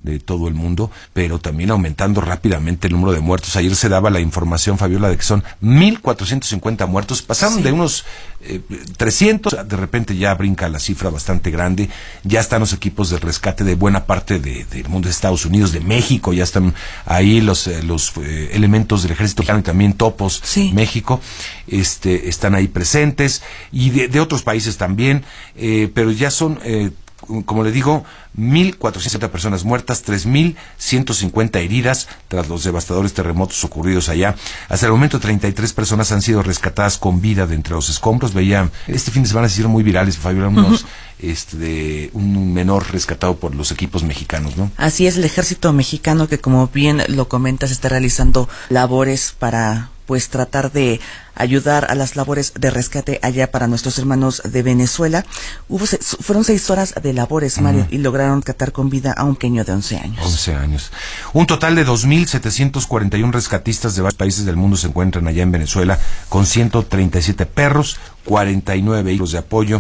de todo el mundo, pero también aumentando rápidamente el número de muertos. Ayer se daba la información, Fabiola, de que son 1,450 muertos. Pasaron de unos 300, de repente ya brinca la cifra bastante grande. Ya están los equipos de rescate de buena parte del mundo, de Estados Unidos, de México, ya están ahí los elementos del ejército mexicano y también Topos México, están ahí presentes, y de otros países también, pero ya son, como le digo, 1,460 personas muertas, 3,150 heridas tras los devastadores terremotos ocurridos allá. Hasta el momento 33 personas han sido rescatadas con vida de entre los escombros. Veía, este fin de semana se hicieron muy virales, Fabiola, unos de un menor rescatado por los equipos mexicanos, ¿no? Así es, el ejército mexicano, que como bien lo comentas, está realizando labores para pues tratar de ayudar a las labores de rescate allá para nuestros hermanos de Venezuela. Fueron 6 horas de labores, Mario, y lograron rescatar con vida a un pequeño de 11 años. 11 años. Un total de 2,741 rescatistas de varios países del mundo se encuentran allá en Venezuela, con 137 perros, 49 vehículos de apoyo,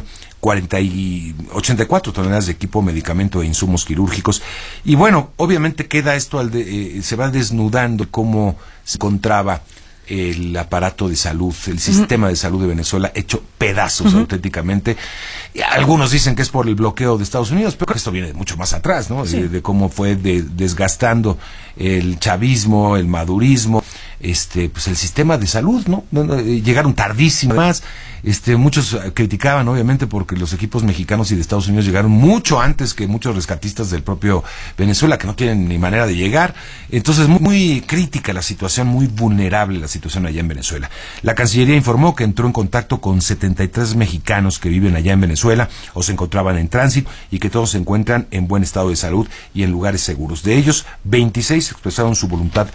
84 toneladas de equipo, medicamento e insumos quirúrgicos. Y bueno, obviamente queda esto, se va desnudando cómo se encontraba el aparato de salud, el sistema de salud de Venezuela hecho pedazos auténticamente. Y algunos dicen que es por el bloqueo de Estados Unidos, pero esto viene de mucho más atrás, ¿no? De cómo fue desgastando el chavismo, el madurismo, pues el sistema de salud, ¿no? Llegaron tardísimo más. Muchos criticaban, obviamente, porque los equipos mexicanos y de Estados Unidos llegaron mucho antes que muchos rescatistas del propio Venezuela, que no tienen ni manera de llegar. Entonces, muy crítica la situación, muy vulnerable la situación allá en Venezuela. La Cancillería informó que entró en contacto con 73 mexicanos que viven allá en Venezuela o se encontraban en tránsito, y que todos se encuentran en buen estado de salud y en lugares seguros. De ellos, 26 expresaron su voluntad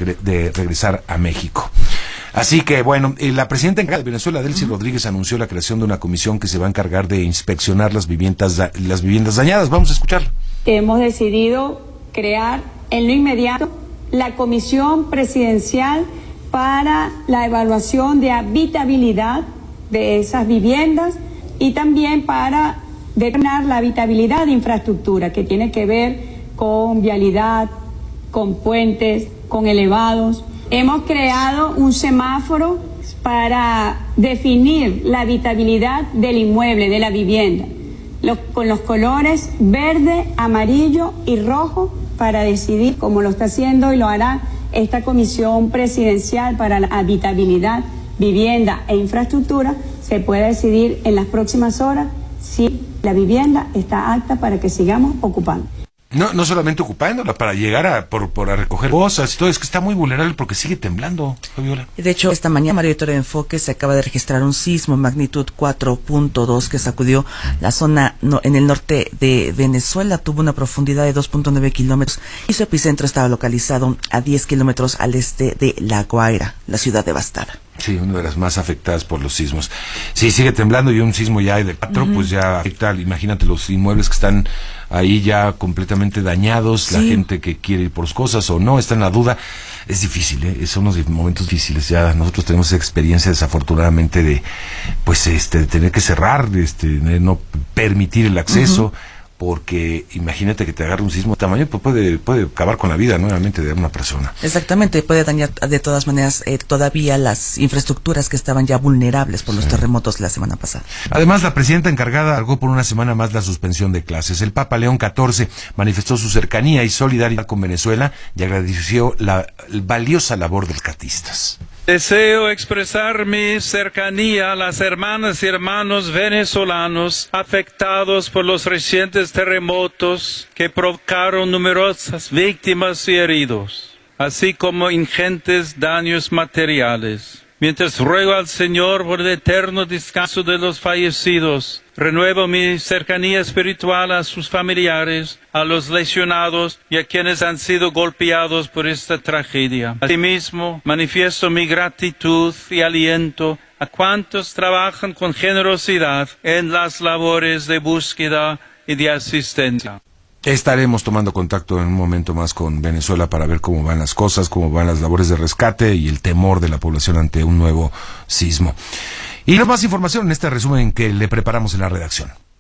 de regresar a México. Así que, bueno, la presidenta encargada de Venezuela, Delcy Rodríguez, anunció la creación de una comisión que se va a encargar de inspeccionar las viviendas dañadas. Vamos a escucharlo. Hemos decidido crear en lo inmediato la Comisión Presidencial para la evaluación de habitabilidad de esas viviendas, y también para determinar la habitabilidad de infraestructura, que tiene que ver con vialidad, con puentes, con elevados. Hemos creado un semáforo para definir la habitabilidad del inmueble, de la vivienda, con los colores verde, amarillo y rojo, para decidir, como lo está haciendo y lo hará esta Comisión Presidencial para la Habitabilidad, Vivienda e Infraestructura, se puede decidir en las próximas horas si la vivienda está apta para que sigamos ocupando. No solamente ocupándola, para llegar a recoger cosas y todo. Es que está muy vulnerable porque sigue temblando, Fabiola. De hecho, esta mañana, Mario Victoria Enfoque, se acaba de registrar un sismo magnitud 4.2 que sacudió la zona en el norte de Venezuela. Tuvo una profundidad de 2.9 kilómetros y su epicentro estaba localizado a 10 kilómetros al este de La Guaira, la ciudad devastada. Sí, una de las más afectadas por los sismos. Sí, sigue temblando, y un sismo ya de 4, pues ya afecta, imagínate, los inmuebles que están ahí ya completamente dañados, la gente que quiere ir por sus cosas o no, está en la duda. Es difícil, son unos momentos difíciles. Ya nosotros tenemos esa experiencia, desafortunadamente, de tener que cerrar, de no permitir el acceso. Porque imagínate que te agarre un sismo de tamaño, pues puede acabar con la vida nuevamente de una persona. Exactamente, puede dañar de todas maneras todavía las infraestructuras que estaban ya vulnerables por los terremotos la semana pasada. Además, la presidenta encargada alargó por una semana más la suspensión de clases. El Papa León XIV manifestó su cercanía y solidaridad con Venezuela y agradeció la valiosa labor de los rescatistas. Deseo expresar mi cercanía a las hermanas y hermanos venezolanos afectados por los recientes terremotos que provocaron numerosas víctimas y heridos, así como ingentes daños materiales. Mientras ruego al Señor por el eterno descanso de los fallecidos, renuevo mi cercanía espiritual a sus familiares, a los lesionados y a quienes han sido golpeados por esta tragedia. Asimismo, manifiesto mi gratitud y aliento a cuantos trabajan con generosidad en las labores de búsqueda y de asistencia. Estaremos tomando contacto en un momento más con Venezuela para ver cómo van las cosas, cómo van las labores de rescate y el temor de la población ante un nuevo sismo. Y más información en este resumen que le preparamos en la redacción.